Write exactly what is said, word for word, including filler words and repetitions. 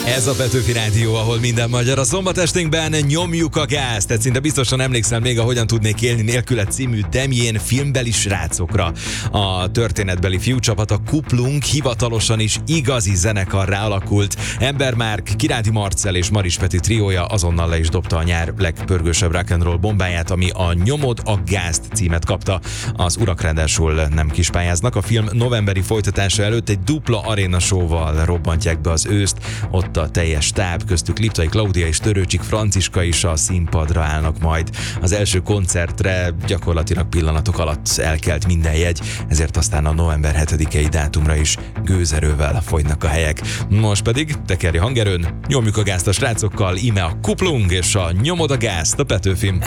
Ez a Petőfi Rádió, ahol minden magyar. A szombatesténkben nyomjuk a gázt. Tehát szinte biztosan emlékszel még a Hogyan tudnék élni nélküle című Demjén filmbeli srácokra. A történetbeli fiúcsapat, a Kuplung hivatalosan is igazi zenekarrá alakult. Embermárk, Kirádi Marcell és Maris Peti triója azonnal le is dobta a nyár legpörgősebb rock'n'roll bombáját, ami a Nyomod a gázt címet kapta. Az urak ráadásul nem kispályáznak. A film novemberi folytatása előtt egy dupla aréna showval robbantják be az őszt. Ott a teljes stáb, köztük Liptai Klaudia és Törőcsik Franciska is a színpadra állnak majd. Az első koncertre gyakorlatilag pillanatok alatt elkelt minden jegy, ezért aztán a november hetedikei dátumra is gőzerővel fogynak a helyek. Most pedig tekerj hangerőn, nyomjuk a gázt a srácokkal, íme a Kuplung és a Nyomod a gázt a Petőfin.